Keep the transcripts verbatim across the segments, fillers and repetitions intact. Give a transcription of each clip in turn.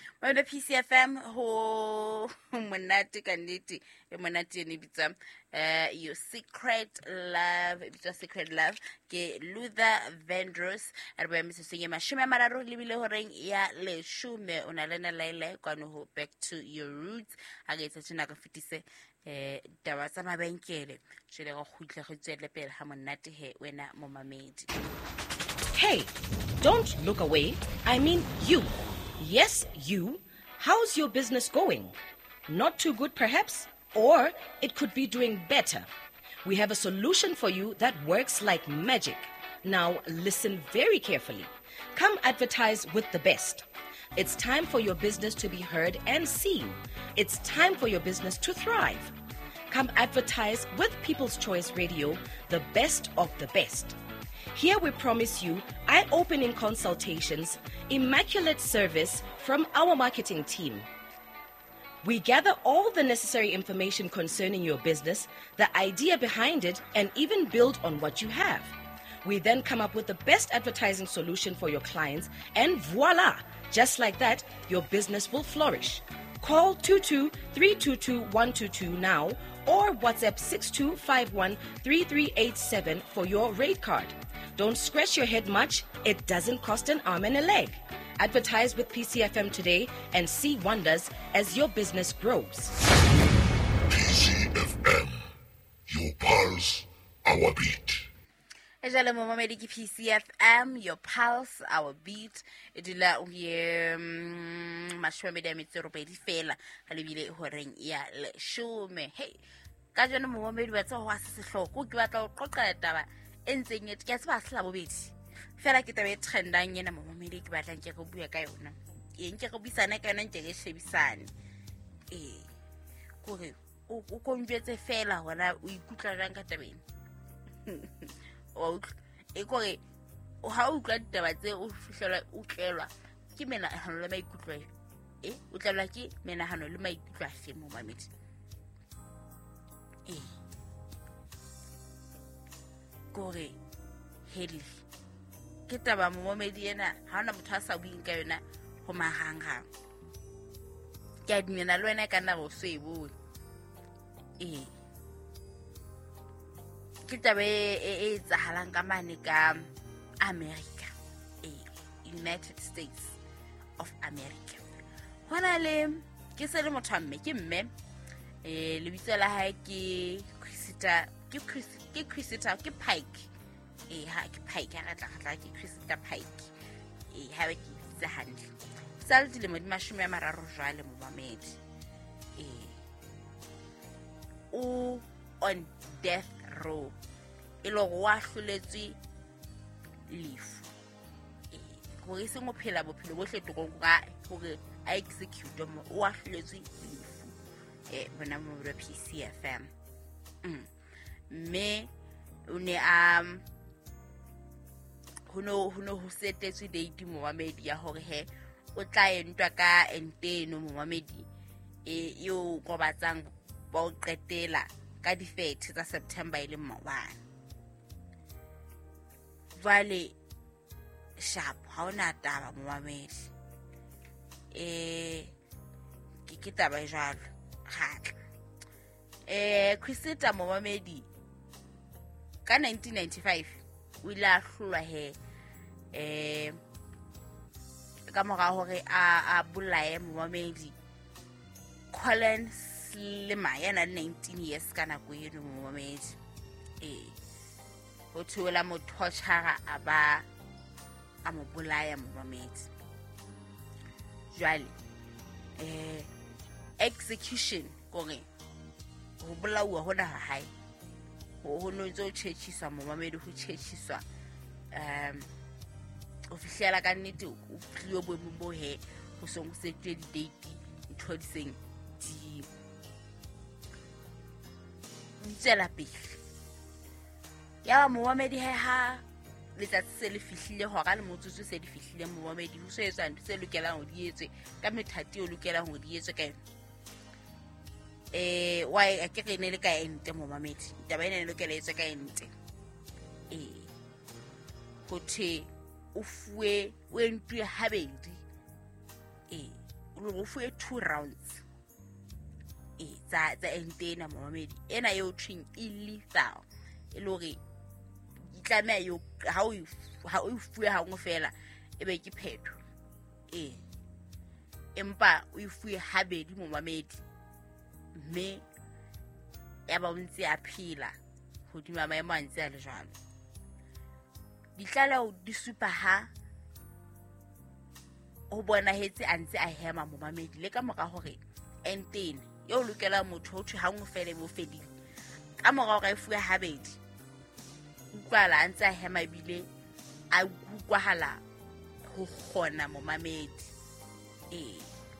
Mo P C F M ho monate ka nnete e monate ne bitsa uh your secret love it's a secret love ke Luther Vandross a re ba metseng ya mashome a mararo le bile horeng ya leshome o na le na laile kwano ho back to your roots a ge tsena ka fitise eh taba tsa mabenkele jele go khutla go tswela pele ha monate he wena mo mamedi. Hey, don't look away. I mean you. Yes, you. How's your business going? Not too good, perhaps? Or it could be doing better. We have a solution for you that works like magic. Now, listen very carefully. Come advertise with the best. It's time for your business to be heard and seen. It's time for your business to thrive. Come advertise with People's Choice Radio, the best of the best. Here we promise you eye-opening consultations, immaculate service from our marketing team. We gather all the necessary information concerning your business, the idea behind it, and even build on what you have. We then come up with the best advertising solution for your clients, and voila! Just like that, your business will flourish. Call two two three two two one two two now or WhatsApp six two five one three three eight seven for your rate card. Don't scratch your head much. It doesn't cost an arm and a leg. Advertise with P C F M today and see wonders as your business grows. P C F M, your pulse, our beat. Ejale mo mamedi ke P C F M, your pulse, our beat. Edula o ye mashome a metso robedi fela ha lebile horeng ya leshome. Hey, ka jana mo mamedi wa tsa ho se sehloko ke batla o qoqa taba entseng et ke tseba sela bobedi fela ke tabe trendang yena mo mamedi ke batla nke go bua ka yona e nke go bisana ka yona nke ke shebisane eh gore o o konjetse fela hona o ikutla jang ka tabeng o e gore o ha o tla ditaba tse o fihlela o tlelwa ke mena hano le maikutlo e o tlelwa ke mena hano le maikutlo a fe mo mamedi eh gore heli ke taba mo mamedi ena ha ona motho a sa buing ka yona go mahanga ke a dimena le wena ka nna go se e bone eh ke taba e tsahalang ka mane ka America eh United States of America hona le ke se le motho mme ke mme eh le bitso la hae ke Christa ke Christa ke Christa ke Pike eh ha ke Pike ha tla tla ke Christa Pike eh ha ke tsa handle sal di le mo di mashome a mararo jwale mo mamedi eh o on death row e lo go a hloletswe lefu eh go e seng o phela bophelo bohle tokong ga gore a execute mo o a hloletswe lefu eh bona mo re P C F M mm me o ne a hono hono ho setetswe date mo mamedi ya hore he o tla entwa ka enteno mo mamedi e yo go batsang ba o qetela ka di thirty tsa September ile mmawana vale sharp ha ona taba mo mamedi eh ke ke taba e jalo ga eh Christa mo mamedi ka nineteen ninety-five o ile a hlolwa he eh ka mora hore a a bolae mo mamedi Colin Slima yana nineteen years kana go yeno mo mamedi eh o thola mo torture aba a mo bolaya mo mamedi jwale eh execution gore go bolawa hona ha hae ho no ntse o tshetsisa mo mamedi ho tshetsiswa um o fihlela ka nnete o tlio bo mo he ho song setwe di date nthodiseng di ntela pele ya mo mamedi he ha letsatsi se le fihlile hora le motsotso se di fihlile mo mamedi ho so etsa ntse se lokelang ho di etswe ka methati o lokelang ho di etswe ka eh why a ke re ne le ka ente mo mamedi taba ene le lokela etswe ka ente eh ho the o fuwe o entwe habedi eh lo go fuwe two rounds e tsa tsa entena momamedi ena yo twing illegal e lore itlame yo how you how you fuwe ha ngo fela e be ke phetho e empa o ifuwe habedi momamedi mme ya ba ntse a phela hodima maemo a ntse a le jalo ditlala o di supa ha o bona hetse a ntse a hema momamedi le ka moka hore entene yo lokela motho o thwe ha ngo fele bo fedile ka moka ga ifuwe habedi ukwala a ntse a hema bile a ukwahala ho khona momamedi e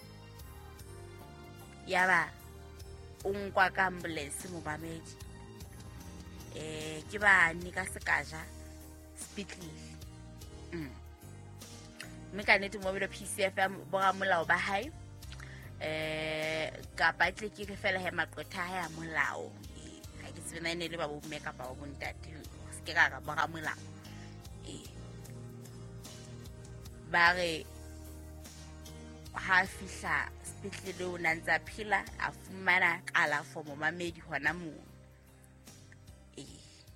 yaba unkwa ka ambulance momamedi eh ke ba ni ka sekaja spitlile mm mekanete mo bile P C F M boga molao ba hae eh ka batle ke ke fela he maqotha ha ya molao ha ke tsena ene le ba bo make up ba bo ntate se ke ka ka boga molao eh ba re ha fihla spitlile o nantsa phila a fumana kala for momamedi hona mo eh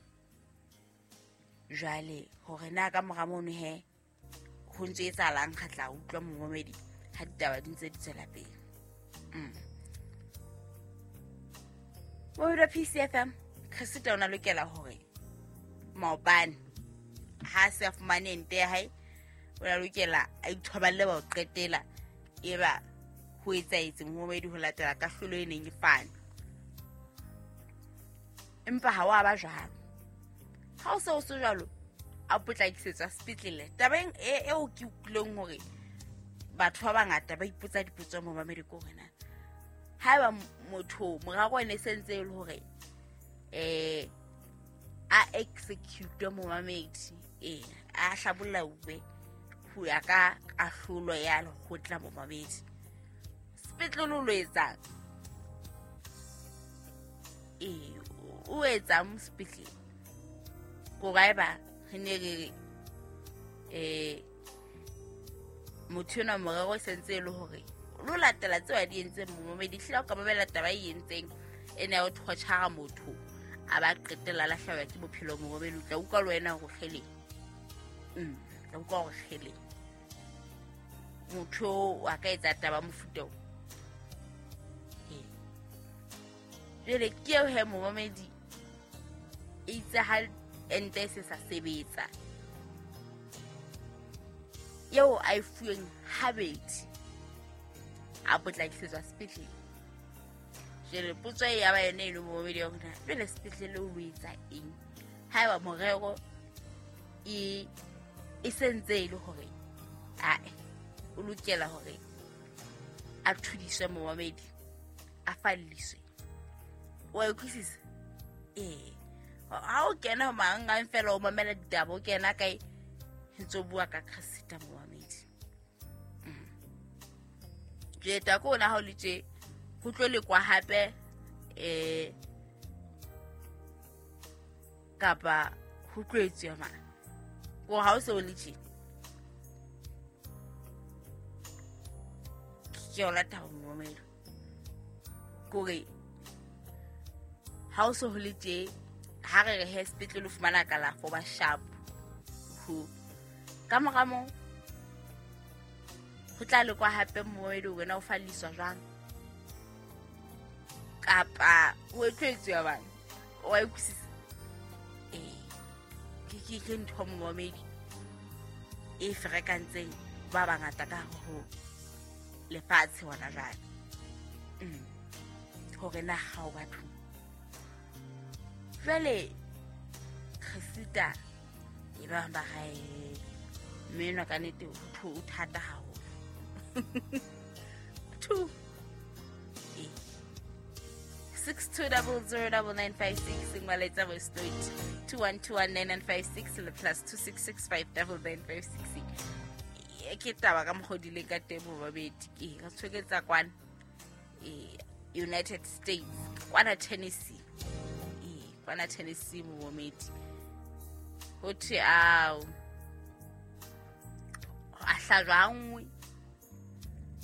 jale hore na ka moga mono he ho ntse e tsalang khatla utlwa momamedi ha ditaba di ntse di tsela pele mm mo re P C F M Christa ona lokela hore maobane ha se afumane nte hae ona lokela a ithoballe ba o qetela eba ho etsaetse momamedi ho latela ka hloolo e neng e fane empa ha wa ba jalo ha o se o se jalo a potlakisetsa spitlile tabeng e o ke utlong hore batho ba bangata ba ipotsa dipotso mo momamedi ko rena ha ba motho morago ene sentse le hore eh a execute momamedi eh a hlabolla ube ho ya ka ahlulo ya le khotla momamedi spitlile lo etsa eh o etsa mo spitlile go ga ba henere eh motho na morero sentse le hore lo latela tse wa di entse momamedi hla ka babela taba e entseng ene o thochara motho a ba qetela la hlawa ke bophelo momamedi tla uka lo wena go khele mm tla uka go khele motho wa ka etsa taba mofuto eh jele ke o he momamedi itse ha ente se sa sebetsa yo I fueng habit a potlakisetsa spitlile jele potso ya ba yene le momamedi ya rona jele spitlile o itsa eng ha ba morero e e sentse le hore a o lokela hore a thudiswe momamedi a falliswe wa ikwisisa eh ha o kena manga mfela o mamela ditaba o kena kae ntso bua ka Christa momamedi mm je ta ko na ha o letse go tlole kwa hape eh kapa go tlwetse ma go ha o se o letse ke ola ta momamedi go re ha o se o letse ha re he spitlile lo fumana kala for ba sharp ho ka mogamo go tla le kwa hape momamedi wena o falliswa jang kapa o etletse ya bana o a ikusisa eh ke ke ke ntho momamedi e frekantseng ba bangata ka ho le fatshe wana jana mm hore na ha o batho jale Christa e ba ba gae meno ka nete ho thata ha ho two six two zero zero nine nine five six ngwaletsa bo state two one two one nine nine five six le plus two six six five nine nine five six e ke taba ka mogodile ka tebo babedi e ka tshweketsa kwana e United States kwana Tennessee e kwana Tennessee mo momedi hothi aw ahlajwa ngwe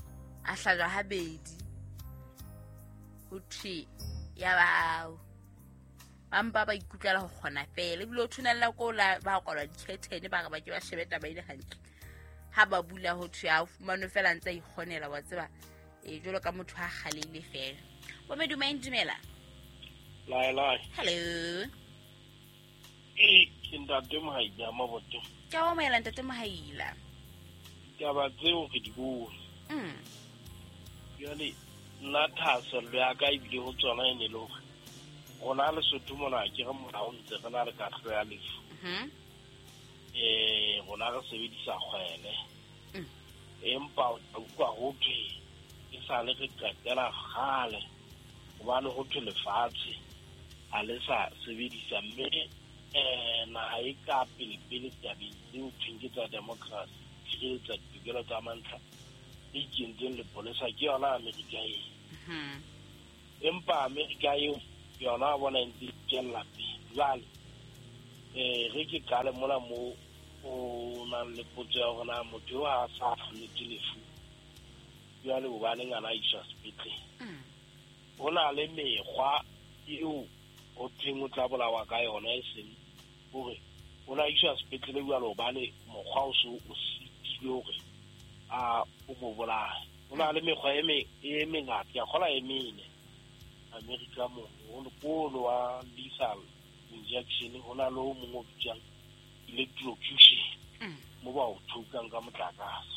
a hlajwa habedi ho thwe ya bao bamba ba ikutlela ho kgona fela ebile o thunella ko la ba kwalwa di-curtain ba ba ke ba shebe taba ile hantle ha ba bula ho thwe a fumane fela ntse ikgonela wa tseba e jolo ka motho a khalile fela bo me dumela dumela lai lai hello e kintate mohaija maboto ka o mela ntate mohaila ka ba tseo ke di bua mm yale nna thasello ya ka ebile ho tsona e ne le hore gona le sotho mona ke re molao ntse re na re ka hlo ya lefu mhm eh gona re sebedisa kgwele mm empa o kwa ho thwe e sa le re qetela gale gobane ho thwe lefatshe a le sa sebedisa mme eh na ha e ka pele pele tabeng tseo thweng tsa democracy ke tsa ditokelo tsa mantlha e kentseng le polisa ke yona Amerika e mhm empa Amerika e yona bona ntse tsela pele jwale eh re ke kale mona mo o na le potso ya hore na motho a sa hlotse lefu jwale o ba le ngana isha sepetlele mm hona le mekgwa eo o theng o tla bolawa ka yona e seng hore ona isha sepetlele jwale o ba le mokgwa o so o sitile hore a o mo bolaya hona le mekgwa e me e mengata ya kgola e mene America mo o polo wa lethal injection hona lo mo mo bitsang electrocution mm mo ba o thukang ka motlakase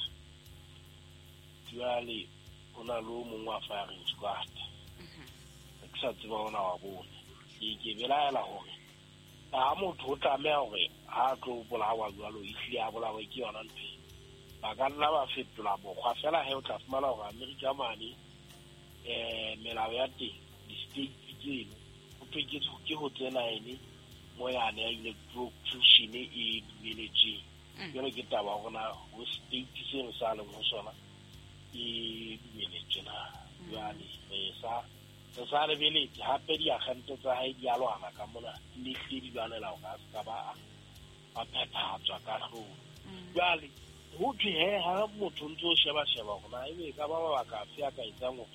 jwale hona lo mo wa firing squad ke sa tseba hona wa bone ke ke belaela hore a motho o tlameha hore ha tlo bolawa jwalo e hli a bolawa ke yona ntho ba ka nna ba fetola bokgwa fela he o tla fumana hore America mane eh melao ya teng di-state tseno ho thwe ke ho tsena ene mo yana ya electrocution e dumeletseng jwale ke taba gona ho state seno sa leng ho sona e dumeletseng na jwale re sa re sa re beletse hape di agente tsa hae di a lwana ka mona le hle di lwanela ho ka ska ba ba phethatswa ka hlo jwale ho thwe he ha motho ntse o sheba sheba gona ebe ka ba ba ka fia ka etsang ho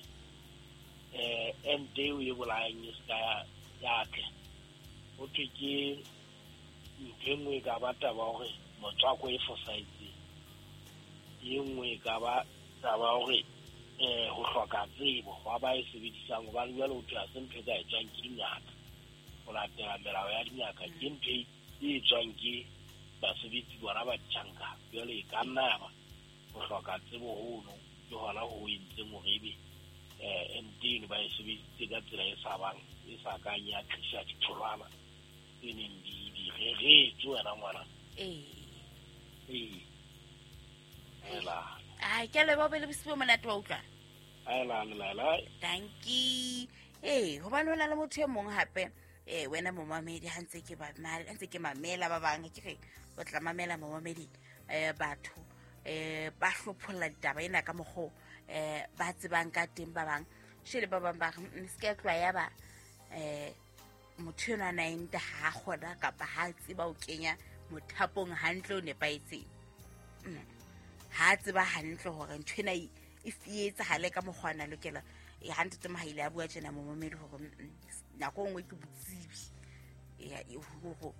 eh ente o e bolayang e ska ya ya tle o thwe ke ntengwe ka ba taba hore motswako e fosaitse e nngwe ka ba taba hore eh ho hloka tsebo wa ba e sebedisang ba le jalo o thwe a se ntho tsa etsang ke dingaka o latela melao ya dingaka ke ntho e etswang ke basebetsi bona ba ditjhanka jwale e ka nna ba ho hloka tsebo hono ke hona ho entseng hore ebe eh nteng ba e sebeditse ka tsela e sa bang e sa ka nya tlisa ditholwana e neng di di re tso wena ngwana eh eh ela a ke le ba bele bisibo monate wa utlwa ela la la thank you eh ho ba nona le motho e mong hape eh wena momamedi ha ntse ke ba mala ntse ke mamela ba bang ke re o tla mamela momamedi eh batho eh ba hlopholla ditaba ena ka mogo eh ba tsebang ka teng ba bang shele ba bang ba ske tloa ya ba eh motho yona na enta ha gona ka ba ha tseba o kenya mothapong hantle o nepaitseng mm ha tseba hantle hore ntwena e fietsa hale ka mogwana lokela e hante tse mahaile a bua tsena momamedi hore nako ngwe ke botsebi ya e ho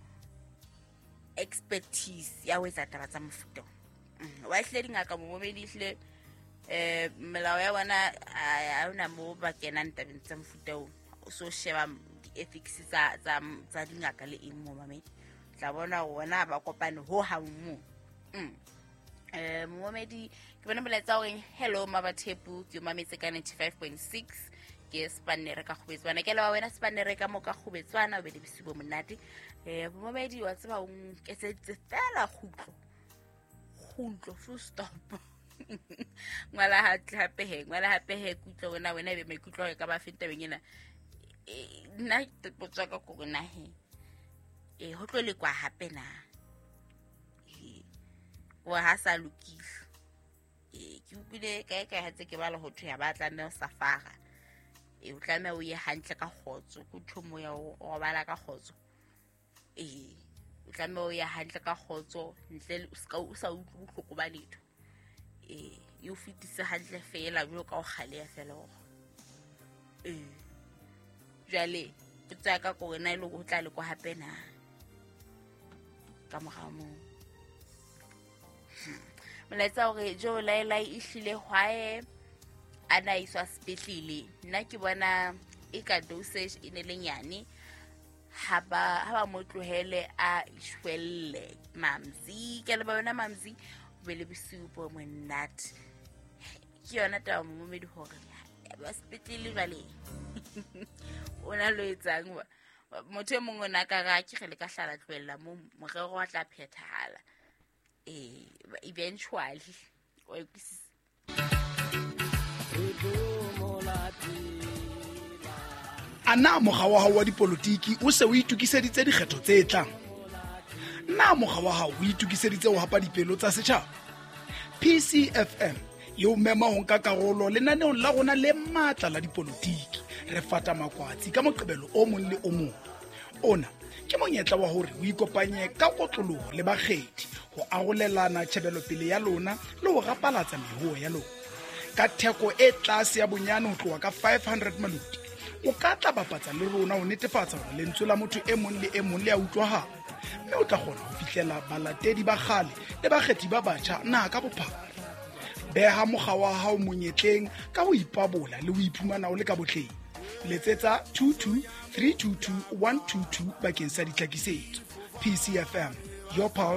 expertise ya wetsa taba tsa mofuta wa hle dingaka momamedi hle eh melao ya bona a una mo ba kenang tabeng tsa mofuta o so sheba di-ethics tsa tsa tsa dingaka le eng momamedi tla bona wona ba kopane ho hammo mm eh momamedi ke bona boletsa hore hello mabathepu ke mametse ka ninety-five point six ke Spanere ka Khubetswana ke le wa wena Spanere ka mo ka Khubetswana o be le bisibo monate eh momamedi wa tseba o nketsetse fela khutlo khutlo full stop ngwala ha hape he ngwala hape he kutlo wena wena be maikutlo ka ba fenta bengena e nna potsa ka go na he e ho tlo le kwa hape na wa ha sa lokile e ke upile kae kae hatse ke bala ho thwe ya batla nne safara e o tlameha o ye hantle ka khotso go thomo ya o bala ka khotso e o tlameha o ye hantle ka khotso ntle o ska o sa utlwe bohloko ba letho e e o fetise hantle fela jalo ka o kgaleya fela go eh jale ke tsaya ka go na ile go tla le go hape na ka mogamo molaetsa gore jo laela e hlile hwae ana iswa sepetlele nna ke bona e ka dosage e ne le nyane haba haba motlohele a ishwelle mamzi ke le ba yona mamzi be le bisupo monate ke yona taba mo medi hore ba sepetlele bale ona lo etsang ba motho mongwe na ka ga ke gele ka hlala tlwella mo morero wa tla phethala eh eventually o ikisi ana moga wa hao wa dipolotiki o se o itukiseditse dikgetho tse tlang na moga wa hao o itukiseditse ho hapa dipelo tsa setjhaba P C F M yo mema ho nka karolo lenaneong la rona le matla la dipolotiki re fata makwatsi ka moqebelo o mong le o mong ona ke monyetla wa hore o ikopanye ka kotloloho le bakgethi ho arolelana tshebelo pele ya lona le ho rapalatsa mehuo ya lona ka theko e tlase ya bonyane ho tloha ka five hundred maludi o ka tla bapatsa le rona ho netefatsa hore lentswe la motho e mong le e mong le a utlwahala mme o tla kgona ho fihlela balatedi ba kgale le bakgethi ba batjha na ka bophara beha mogwa wa hao monyetleng ka ho ipabola le ho iphumana o le ka botleng letsetsa two two three two two one two two bakeng sa ditlhakisetso P C F M your power